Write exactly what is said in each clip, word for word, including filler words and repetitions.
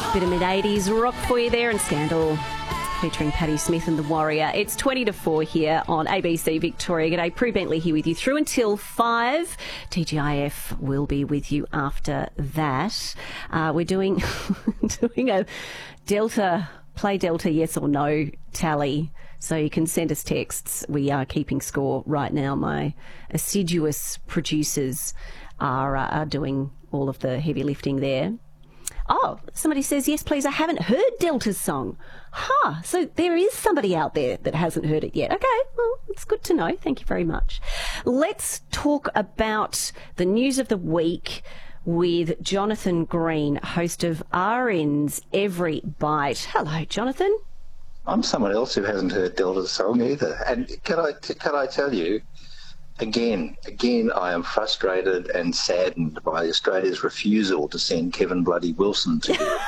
Bit of mid-eighties rock for you there, and Scandal featuring Patti Smith and the Warrior. It's twenty to four here on A B C Victoria. G'day, Prue Bentley here with you through until five. T G I F will be with you after that. Uh, we're doing doing a Delta, play Delta yes or no tally. So you can send us texts. We are keeping score right now. My assiduous producers are, uh, are doing all of the heavy lifting there. Oh, somebody says, yes, please, I haven't heard Delta's song. Huh, so there is somebody out there that hasn't heard it yet. Okay, well, it's good to know. Thank you very much. Let's talk about the news of the week with Jonathan Green, host of R N's Every Bite. Hello, Jonathan. I'm someone else who hasn't heard Delta's song either. And can I, can I tell you, Again, again, I am frustrated and saddened by Australia's refusal to send Kevin Bloody Wilson to you.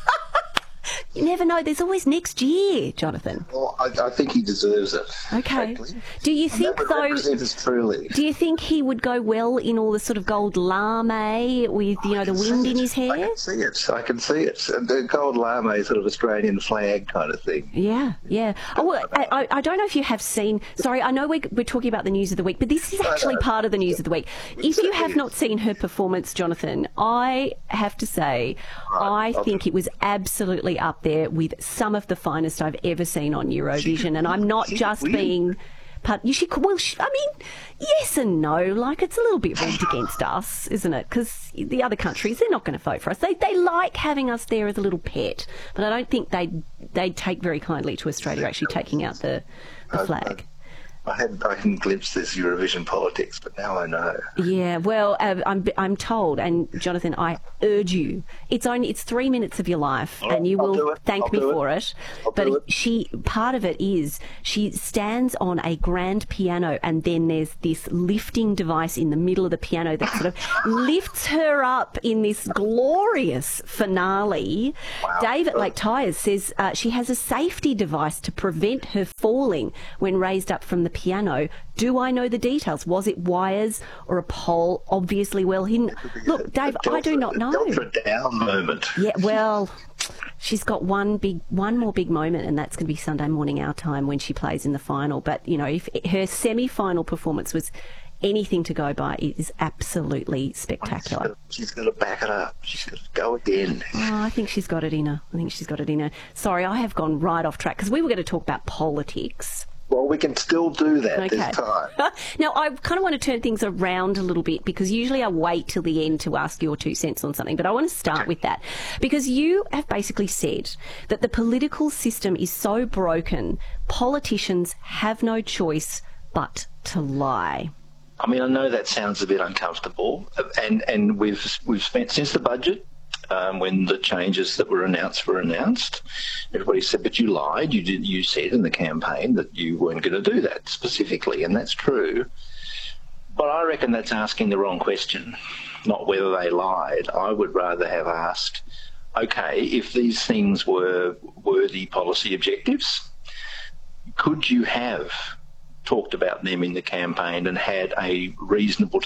You never know. There's always next year, Jonathan. Well, I, I think he deserves it. Okay. Frankly. Do you think, though, truly. do you think he would go well in all the sort of gold lame with, you know, the wind in his hair? I can see it. I can see it. The gold lame, sort of Australian flag kind of thing. Yeah, yeah. Oh, well, I, I don't know if you have seen... Sorry, I know we're, we're talking about the news of the week, but this is actually part of the news of the week. If you have not seen her performance, Jonathan, I have to say, I think it was absolutely up there with some of the finest I've ever seen on Eurovision, and I'm not just being... Part, you should, well, I mean, yes and no. Like, it's a little bit rigged against us, isn't it? Because the other countries, they're not going to vote for us. They they like having us there as a little pet, but I don't think they'd, they'd take very kindly to Australia actually taking out the, the flag. I hadn't, I hadn't glimpsed this Eurovision politics, but now I know. Yeah, well, uh, I'm I'm told, and Jonathan, I urge you. It's only it's three minutes of your life, All and you right, will thank I'll me do for it. it. I'll But do it. she part of it is she stands on a grand piano, and then there's this lifting device in the middle of the piano that sort of lifts her up in this glorious finale. Wow. Dave at Lake Tyers says uh, she has a safety device to prevent her falling when raised up from the piano. Do I know the details? Was it wires or a pole? Obviously well hidden. Look, Dave, Delta, I do not know. Delta down moment. Yeah, well, she's got one big, one more big moment, and that's going to be Sunday morning our time when she plays in the final. But, you know, if her semi-final performance was anything to go by, it is absolutely spectacular. She's got to back it up. She's got to go again. Oh, I think she's got it in her. I think she's got it in her. Sorry, I have gone right off track because we were going to talk about politics. Well, we can still do that Okay. this time. Now, I kind of want to turn things around a little bit because usually I wait till the end to ask your two cents on something, but I want to start Okay. with that because you have basically said that the political system is so broken, politicians have no choice but to lie. I mean, I know that sounds a bit uncomfortable, and and we've we've spent since the budget. Um, when the changes that were announced were announced, everybody said, but you lied. You did. You said in the campaign that you weren't going to do that specifically, and that's true. But I reckon that's asking the wrong question, not whether they lied. I would rather have asked, okay, if these things were worthy policy objectives, could you have talked about them in the campaign and had a reasonable